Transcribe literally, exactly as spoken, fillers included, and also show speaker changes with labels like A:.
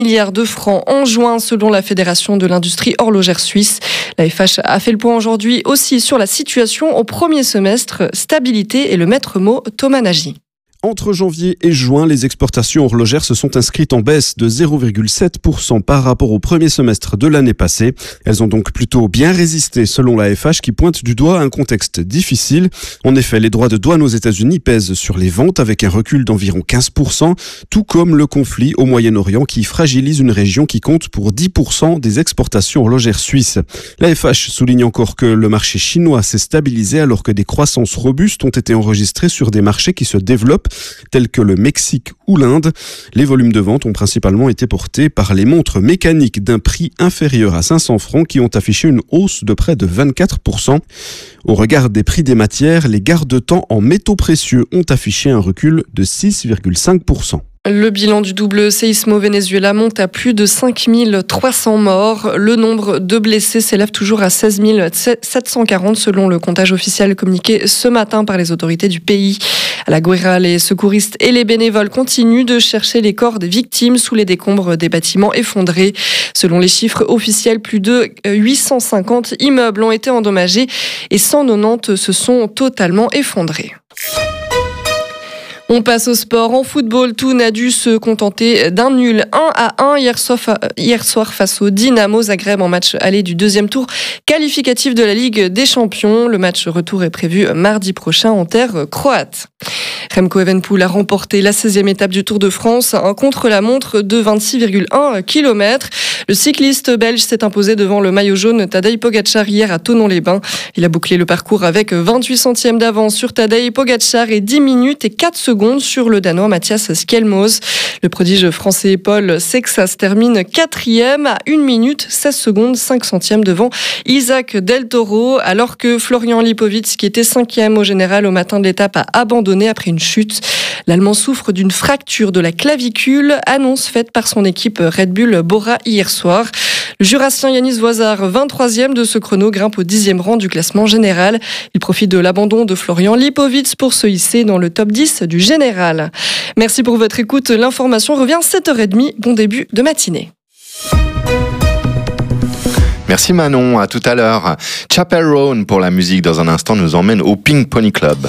A: milliards de francs en juin selon la Fédération de l'industrie horlogère suisse. La F H a fait le point aujourd'hui aussi sur la situation au premier semestre. Stabilité est le maître mot. Thomas Nagy.
B: Entre janvier et juin, les exportations horlogères se sont inscrites en baisse de zéro virgule sept pour cent par rapport au premier semestre de l'année passée. Elles ont donc plutôt bien résisté selon la F H qui pointe du doigt un contexte difficile. En effet, les droits de douane aux États-Unis pèsent sur les ventes avec un recul d'environ quinze pour cent, tout comme le conflit au Moyen-Orient qui fragilise une région qui compte pour dix pour cent des exportations horlogères suisses. La F H souligne encore que le marché chinois s'est stabilisé alors que des croissances robustes ont été enregistrées sur des marchés qui se développent tels que le Mexique ou l'Inde. Les volumes de vente ont principalement été portés par les montres mécaniques d'un prix inférieur à cinq cents francs qui ont affiché une hausse de près de vingt-quatre pour cent. Au regard des prix des matières, les garde-temps en métaux précieux ont affiché un recul de six virgule cinq pour cent.
A: Le bilan du double séisme au Venezuela monte à plus de cinq mille trois cents morts. Le nombre de blessés s'élève toujours à seize mille sept cent quarante selon le comptage officiel communiqué ce matin par les autorités du pays. À La Guaira, les secouristes et les bénévoles continuent de chercher les corps des victimes sous les décombres des bâtiments effondrés. Selon les chiffres officiels, plus de huit cent cinquante immeubles ont été endommagés et cent quatre-vingt-dix se sont totalement effondrés. On passe au sport. En football, Thun a dû se contenter d'un nul un à un hier soir, hier soir face au Dynamo Zagreb en match aller du deuxième tour qualificatif de la Ligue des Champions. Le match retour est prévu mardi prochain en terre croate. Remco Evenepoel a remporté la seizième étape du Tour de France, un contre-la-montre de vingt-six virgule un kilomètres. Le cycliste belge s'est imposé devant le maillot jaune Tadej Pogačar hier à Thonon-les-Bains. Il a bouclé le parcours avec vingt-huit centièmes d'avance sur Tadej Pogačar et dix minutes et quatre secondes sur le Danois Mathias Skjelmose. Le prodige français Paul Sexas termine quatrième à une minute seize secondes cinq centièmes devant Isaac Del Toro, alors que Florian Lipovitz, qui était cinquième au général au matin de l'étape, a abandonné après une chute. L'Allemand souffre d'une fracture de la clavicule, annonce faite par son équipe Red Bull Bora hier soir. Le Jurassien Yanis Voisard, vingt-troisième de ce chrono, grimpe au dixième rang du classement général. Il profite de l'abandon de Florian Lipovitz pour se hisser dans le top dix du général. Merci pour votre écoute. L'information revient à sept heures trente. Bon début de matinée.
C: Merci Manon, à tout à l'heure. Chapel Roan pour la musique. Dans un instant, nous emmène au Pink Pony Club.